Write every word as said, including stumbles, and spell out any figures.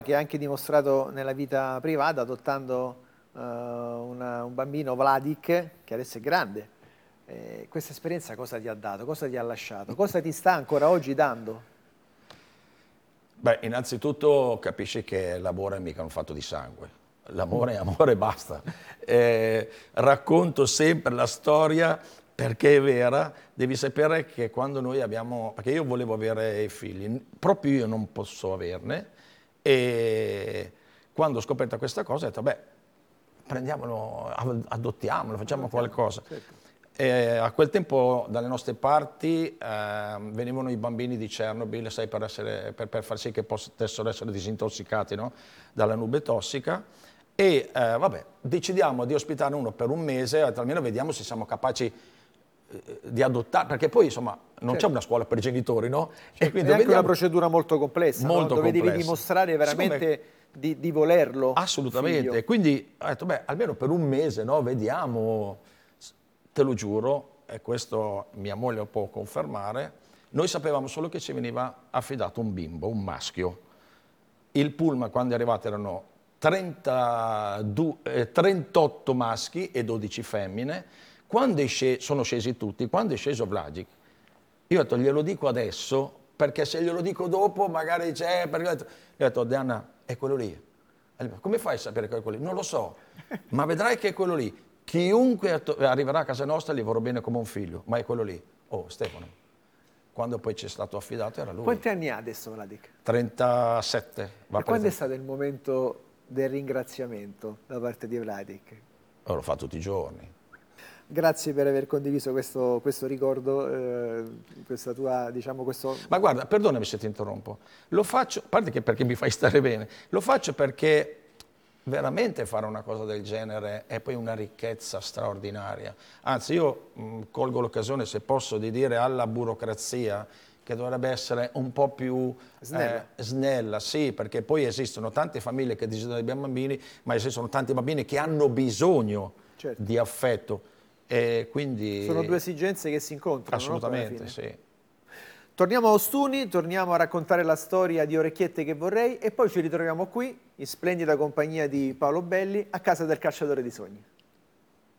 che ha anche dimostrato nella vita privata adottando uh, una, un bambino, Vladik, che adesso è grande. Eh, questa esperienza cosa ti ha dato? Cosa ti ha lasciato? Cosa ti sta ancora oggi dando? Beh, innanzitutto capisci che l'amore è mica un fatto di sangue. L'amore è amore e basta. Eh, racconto sempre la storia perché è vera. Devi sapere che quando noi abbiamo... Perché io volevo avere figli, proprio io non posso averne. E quando ho scoperto questa cosa ho detto, beh, prendiamolo, adottiamolo, facciamo qualcosa. Certo. E a quel tempo dalle nostre parti eh, venivano i bambini di Chernobyl, sai, per, essere, per, per far sì che potessero essere disintossicati, no? Dalla nube tossica. E eh, vabbè, decidiamo di ospitare uno per un mese, almeno vediamo se siamo capaci eh, di adottare, perché poi insomma non Certo. c'è una scuola per genitori, no? Certo. E quindi è anche vediamo... una procedura molto complessa, molto no? Dove complessa. devi dimostrare veramente Siccome... di, di volerlo. Assolutamente, figlio. quindi ho detto, beh, almeno per un mese, no? Vediamo, te lo giuro, e questo mia moglie può confermare, noi sapevamo solo che ci veniva affidato un bimbo, un maschio. Il pullman quando è arrivato erano trentadue, eh, trentotto maschi e dodici femmine. Quando sc sono scesi tutti, quando è sceso Vladik, io ho detto glielo dico adesso, perché se glielo dico dopo magari c'è... Perché... Io ho detto, Diana, è quello lì. Come fai a sapere che è quello lì? Non lo so, ma vedrai che è quello lì. Chiunque arriverà a casa nostra gli vorrò bene come un figlio, ma è quello lì. Oh, Stefano, quando poi ci è stato affidato era lui. Quanti anni ha adesso Vladik? trentasette. Va e quando è stato il momento del ringraziamento da parte di Vladik? Oh, lo fa tutti i giorni. Grazie per aver condiviso questo, questo ricordo, eh, questa tua, diciamo, questo... Ma guarda, perdonami se ti interrompo, lo faccio, a parte che perché mi fai stare bene, lo faccio perché veramente fare una cosa del genere è poi una ricchezza straordinaria. Anzi, io mh, colgo l'occasione, se posso, di dire alla burocrazia che dovrebbe essere un po' più snella. Eh, snella, sì, perché poi esistono tante famiglie che desiderano dei bambini, ma esistono tanti bambini che hanno bisogno certo. di affetto. E quindi... Sono due esigenze che si incontrano. Assolutamente, no? sì. Torniamo a Ostuni, torniamo a raccontare la storia di Orecchiette che vorrei e poi ci ritroviamo qui, in splendida compagnia di Paolo Belli, a casa del Cacciatore di Sogni.